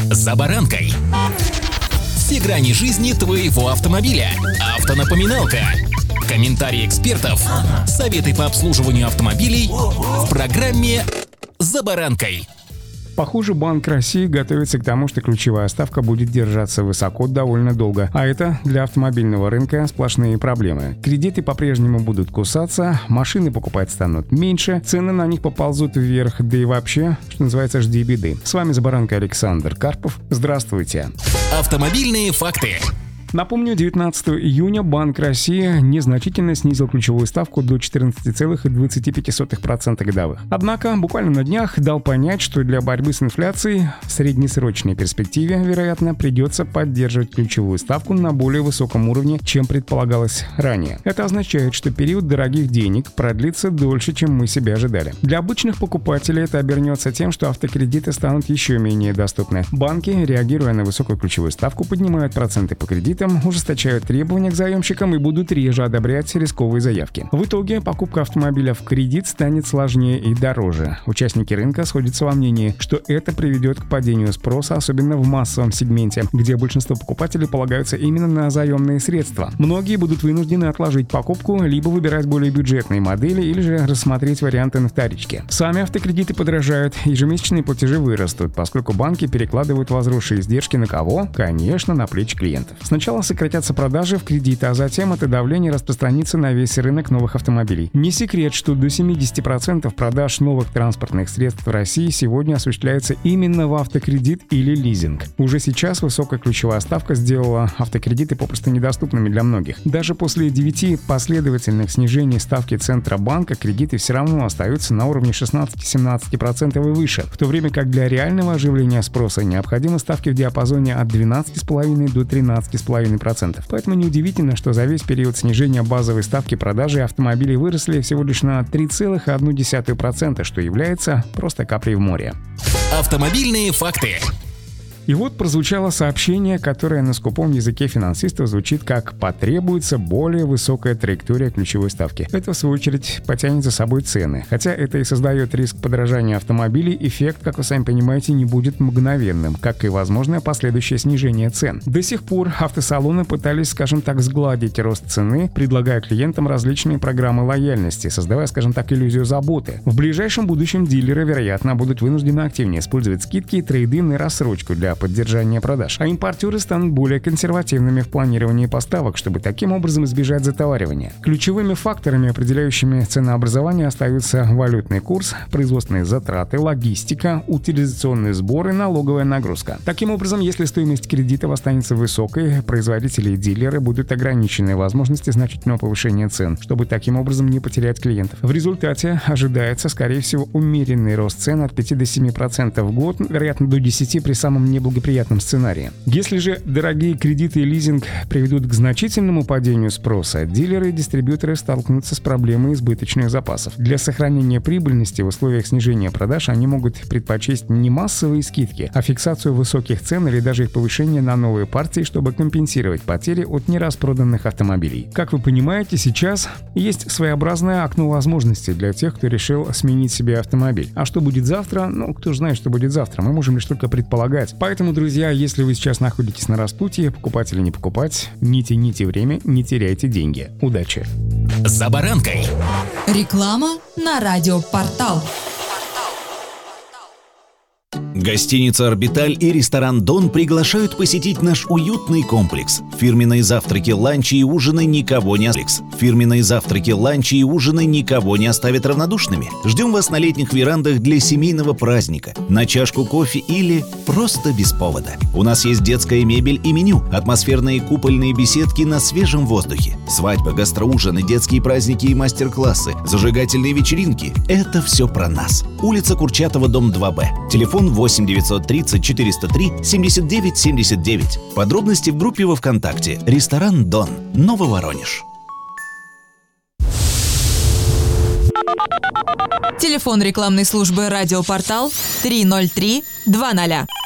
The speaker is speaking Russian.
«За баранкой». Все грани жизни твоего автомобиля. Автонапоминалка. Комментарии экспертов. Советы по обслуживанию автомобилей в программе «За баранкой». Похоже, Банк России готовится к тому, что ключевая ставка будет держаться высоко довольно долго. А это для автомобильного рынка сплошные проблемы. Кредиты по-прежнему будут кусаться, машины покупать станут меньше, цены на них поползут вверх, да и вообще, что называется, жди беды. С вами «За баранкой» Александр Карпов. Здравствуйте. Автомобильные факты. Напомню, 19 июня Банк России незначительно снизил ключевую ставку до 14,25% годовых. Однако буквально на днях дал понять, что для борьбы с инфляцией в среднесрочной перспективе, вероятно, придется поддерживать ключевую ставку на более высоком уровне, чем предполагалось ранее. Это означает, что период дорогих денег продлится дольше, чем мы себе ожидали. Для обычных покупателей это обернется тем, что автокредиты станут еще менее доступны. Банки, реагируя на высокую ключевую ставку, поднимают проценты по кредитам, ужесточают требования к заемщикам и будут реже одобрять рисковые заявки. В итоге покупка автомобиля в кредит станет сложнее и дороже. Участники рынка сходятся во мнении, что это приведет к падению спроса, особенно в массовом сегменте, где большинство покупателей полагаются именно на заемные средства. Многие будут вынуждены отложить покупку, либо выбирать более бюджетные модели, или же рассмотреть варианты на вторичке. Сами автокредиты подорожают, ежемесячные платежи вырастут, поскольку банки перекладывают возросшие издержки на кого? Конечно, на плечи клиентов. Сначала сократятся продажи в кредит, а затем это давление распространится на весь рынок новых автомобилей. Не секрет, что до 70% продаж новых транспортных средств в России сегодня осуществляется именно в автокредит или лизинг. Уже сейчас высокая ключевая ставка сделала автокредиты попросту недоступными для многих. Даже после 9 последовательных снижений ставки Центробанка кредиты все равно остаются на уровне 16-17% и выше, в то время как для реального оживления спроса необходимы ставки в диапазоне от 12,5 до 13,5%. Поэтому неудивительно, что за весь период снижения базовой ставки продажи автомобилей выросли всего лишь на 3,1%, что является просто каплей в море. Автомобильные факты. И вот прозвучало сообщение, которое на скупом языке финансистов звучит как «потребуется более высокая траектория ключевой ставки». Это, в свою очередь, потянет за собой цены. Хотя это и создает риск подорожания автомобилей, эффект, как вы сами понимаете, не будет мгновенным, как и возможное последующее снижение цен. До сих пор автосалоны пытались, скажем так, сгладить рост цены, предлагая клиентам различные программы лояльности, создавая, скажем так, иллюзию заботы. В ближайшем будущем дилеры, вероятно, будут вынуждены активнее использовать скидки, трейд-ин и рассрочку для поддержания продаж, а импортеры станут более консервативными в планировании поставок, чтобы таким образом избежать затоваривания. Ключевыми факторами, определяющими ценообразование, остаются валютный курс, производственные затраты, логистика, утилизационные сборы, налоговая нагрузка. Таким образом, если стоимость кредитов останется высокой, производители и дилеры будут ограничены возможности значительного повышения цен, чтобы таким образом не потерять клиентов. В результате ожидается, скорее всего, умеренный рост цен от 5 до 7% в год, вероятно, до 10% при самом неблагоприятном сценарии. Если же дорогие кредиты и лизинг приведут к значительному падению спроса, дилеры и дистрибьюторы столкнутся с проблемой избыточных запасов. Для сохранения прибыльности в условиях снижения продаж они могут предпочесть не массовые скидки, а фиксацию высоких цен или даже их повышение на новые партии, чтобы компенсировать потери от нераспроданных автомобилей. Как вы понимаете, сейчас есть своеобразное окно возможностей для тех, кто решил сменить себе автомобиль. А что будет завтра? Кто же знает, что будет завтра? Мы можем лишь только предполагать. Поэтому, друзья, если вы сейчас находитесь на распутье, покупать или не покупать, не тяните время, не теряйте деньги. Удачи! «За баранкой». Реклама на радиопортал. Гостиница «Орбиталь» и ресторан «Дон» приглашают посетить наш уютный комплекс. Фирменные завтраки, ланчи и ужины никого не оставят равнодушными. Ждем вас на летних верандах для семейного праздника, на чашку кофе или просто без повода. У нас есть детская мебель и меню, атмосферные купольные беседки на свежем воздухе, свадьбы, гастроужины, детские праздники и мастер-классы, зажигательные вечеринки. Это все про нас. Улица Курчатова, дом 2Б. Телефон 8 930 403 79 79. Подробности в группе во ВКонтакте «Ресторан Дон», Нововоронеж. Телефон рекламной службы «Радиопортал» 303 20.